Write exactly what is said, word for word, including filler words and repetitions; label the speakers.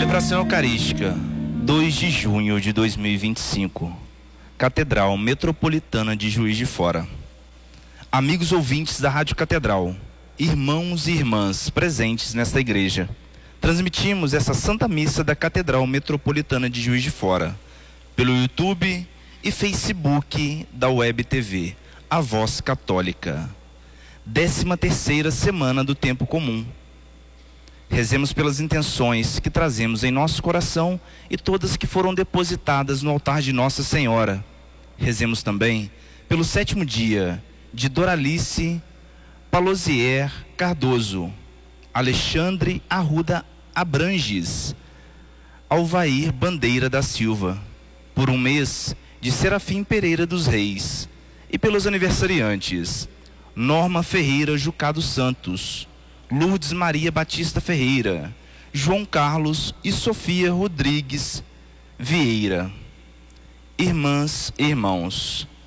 Speaker 1: Celebração Eucarística, dois de junho de dois mil e vinte e cinco, Catedral Metropolitana de Juiz de Fora. Amigos ouvintes da Rádio Catedral, irmãos e irmãs presentes nesta igreja, transmitimos essa Santa Missa da Catedral Metropolitana de Juiz de Fora pelo YouTube e Facebook da Web T V, a Voz Católica. Décima terceira semana do Tempo Comum. Rezemos pelas intenções que trazemos em nosso coração e todas que foram depositadas no altar de Nossa Senhora. Rezemos também pelo sétimo dia de Doralice Palosier Cardoso, Alexandre Arruda Abranges, Alvair Bandeira da Silva, por um mês de Serafim Pereira dos Reis, e pelos aniversariantes Norma Ferreira Jucado Santos, Lourdes Maria Batista Ferreira, João Carlos e Sofia Rodrigues Vieira. Irmãs e irmãos,